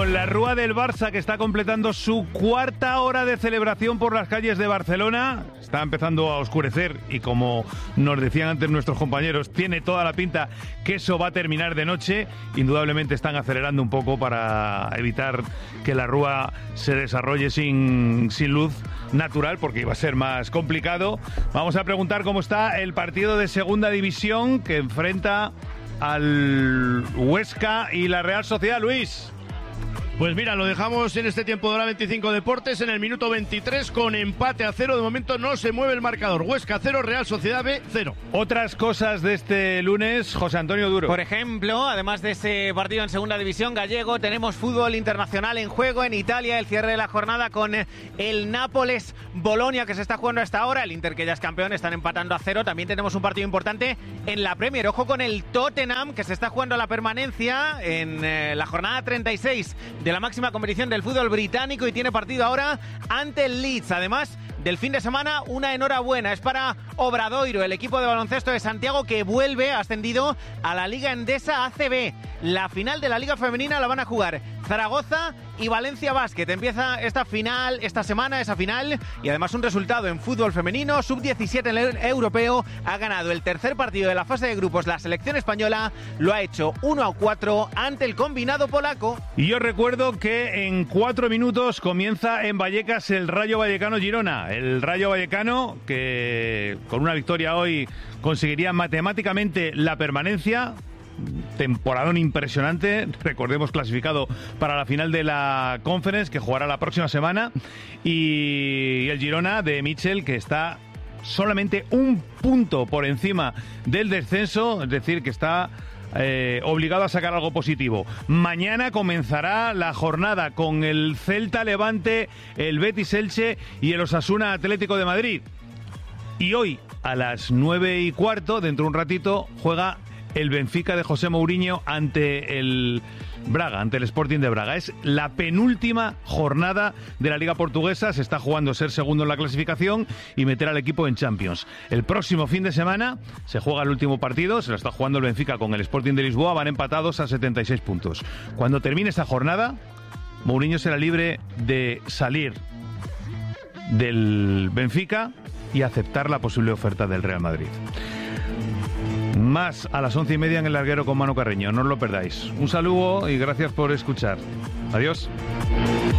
con la Rúa del Barça, que está completando su cuarta hora de celebración por las calles de Barcelona. Está empezando a oscurecer y, como nos decían antes nuestros compañeros, tiene toda la pinta que eso va a terminar de noche. Indudablemente están acelerando un poco para evitar que la Rúa se desarrolle sin luz natural, porque iba a ser más complicado. Vamos a preguntar cómo está el partido de Segunda División que enfrenta al Huesca y la Real Sociedad. Luis. Pues mira, lo dejamos en este tiempo de hora 25 Deportes, en el minuto 23, con empate a 0. De momento no se mueve el marcador. Huesca 0, Real Sociedad B 0. Otras cosas de este lunes, José Antonio Duro. Por ejemplo, además de ese partido en Segunda División gallego, tenemos fútbol internacional en juego en Italia. El cierre de la jornada con el Nápoles-Bolonia, que se está jugando hasta ahora. El Inter, que ya es campeón, están empatando a 0. También tenemos un partido importante en la Premier. Ojo con el Tottenham, que se está jugando la permanencia en la jornada 36 de la máxima competición del fútbol británico, y tiene partido ahora ante el Leeds. Además del fin de semana, una enhorabuena es para Obradoiro, el equipo de baloncesto de Santiago, que vuelve ascendido a la Liga Endesa ACB. La final de la Liga Femenina la van a jugar Zaragoza y Valencia Basket. Empieza esta semana, esa final, y además un resultado en fútbol femenino. Sub-17 en el europeo, ha ganado el tercer partido de la fase de grupos la selección española, lo ha hecho 1-4 ante el combinado polaco. Y yo recuerdo que en 4 minutos comienza en Vallecas el Rayo Vallecano-Girona. El Rayo Vallecano, que con una victoria hoy conseguiría matemáticamente la permanencia. Temporadón impresionante, recordemos, clasificado para la final de la Conference, que jugará la próxima semana, y el Girona de Michel, que está solamente un punto por encima del descenso, es decir, que está obligado a sacar algo positivo. Mañana comenzará la jornada con el Celta Levante, el Betis Elche y el Osasuna Atlético de Madrid. Y hoy a las 9:15, dentro de un ratito, juega el Benfica de José Mourinho ante el Braga, ante el Sporting de Braga. Es la penúltima jornada de la Liga Portuguesa. Se está jugando ser segundo en la clasificación y meter al equipo en Champions. El próximo fin de semana se juega el último partido. Se lo está jugando el Benfica con el Sporting de Lisboa. Van empatados a 76 puntos. Cuando termine esa jornada, Mourinho será libre de salir del Benfica y aceptar la posible oferta del Real Madrid. Más a las 11:30 en El Larguero con Manu Carreño. No os lo perdáis. Un saludo y gracias por escuchar. Adiós.